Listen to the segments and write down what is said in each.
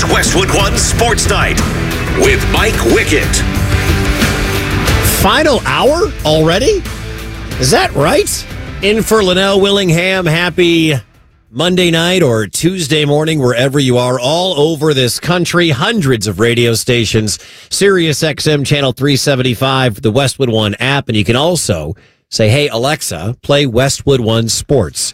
It's Westwood One Sports Night with Mike Wickett. Final hour already? Is that right? In for Linnell Willingham, happy Monday night or Tuesday morning, wherever you are, all over this country. Hundreds of radio stations, Sirius XM Channel 375, the Westwood One app, and you can also say, hey, Alexa, play Westwood One Sports.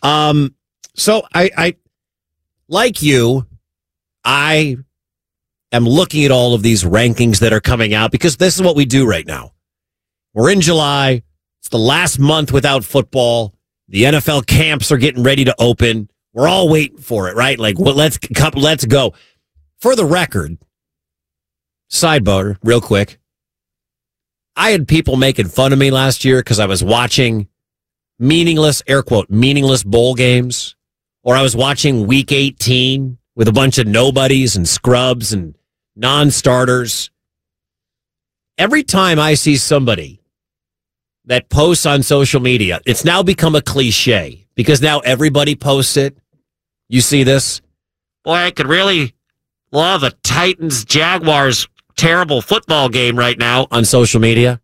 So I like you, I am looking at all of these rankings that are coming out because this is what we do right now. We're in July. It's the last month without football. The NFL camps are getting ready to open. We're all waiting for it, right? Like, well, let's go. For the record, sidebar, real quick. I had people making fun of me last year because I was watching meaningless, air quote, meaningless bowl games, or I was watching Week 18 with a bunch of nobodies and scrubs and non-starters. Every time I see somebody that posts on social media, it's now become a cliche because now everybody posts it. You see this? Boy, I could really love the Titans-Jaguars terrible football game right now on social media.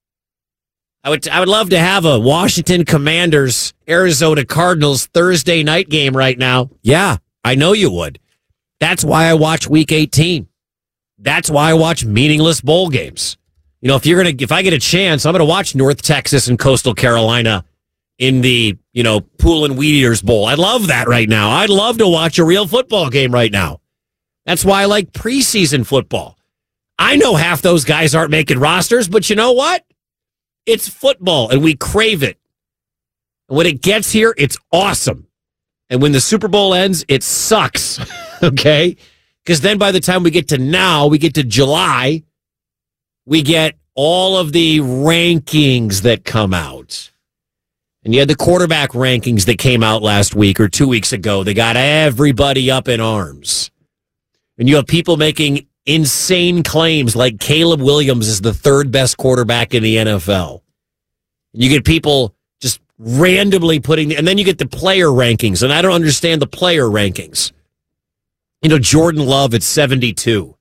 I would love to have a Washington Commanders, Arizona Cardinals Thursday night game right now. Yeah, I know you would. That's why I watch Week 18. That's why I watch meaningless bowl games. You know, if I get a chance, I'm going to watch North Texas and Coastal Carolina in the, Pool and Weed Eaters Bowl. I love that right now. I'd love to watch a real football game right now. That's why I like preseason football. I know half those guys aren't making rosters, but you know what? It's football, and we crave it. And when it gets here, it's awesome. And when the Super Bowl ends, it sucks, okay? Because then by the time we get to July, we get all of the rankings that come out. And you had the quarterback rankings that came out last week or 2 weeks ago. They got everybody up in arms. And you have people making insane claims like Caleb Williams is the third best quarterback in the NFL. And you get people just randomly and then you get the player rankings, and I don't understand the player rankings. Jordan Love at 72.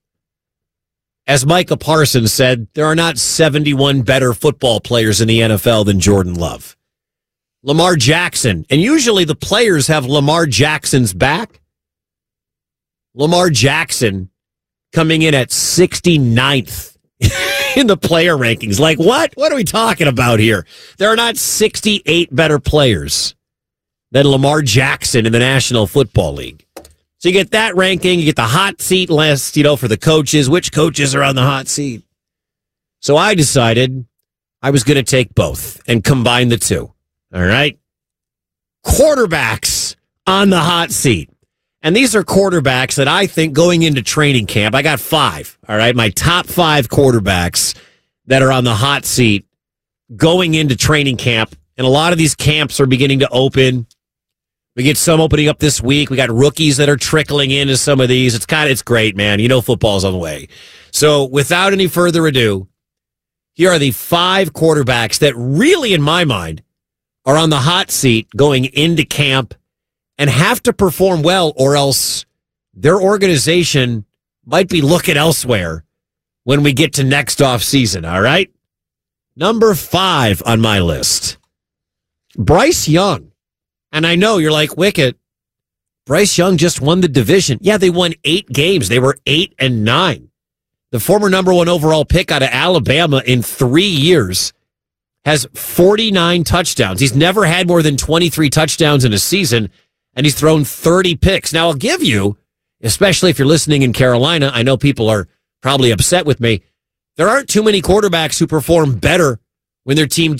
As Micah Parsons said, there are not 71 better football players in the NFL than Jordan Love. Lamar Jackson, and usually the players have Lamar Jackson's back. Lamar Jackson coming in at 69th in the player rankings. Like, what? What are we talking about here? There are not 68 better players than Lamar Jackson in the National Football League. So you get that ranking, you get the hot seat list, for the coaches, which coaches are on the hot seat. So I decided I was going to take both and combine the two. All right? Quarterbacks on the hot seat. And these are quarterbacks that I think going into training camp, I got 5, all right? My top 5 quarterbacks that are on the hot seat going into training camp. And a lot of these camps are beginning to open. We get some opening up this week. We got rookies that are trickling into some of these. It's great, man. Football's on the way. So without any further ado, here are the 5 quarterbacks that really, in my mind, are on the hot seat going into camp and have to perform well, or else their organization might be looking elsewhere when we get to next off season, all right? Number 5 on my list, Bryce Young. And I know you're like, Wickett, Bryce Young just won the division. Yeah, they won 8 games. They were 8-9. The former number 1 overall pick out of Alabama in 3 years has 49 touchdowns. He's never had more than 23 touchdowns in a season, and he's thrown 30 picks. Now, I'll give you, especially if you're listening in Carolina, I know people are probably upset with me. There aren't too many quarterbacks who perform better when their team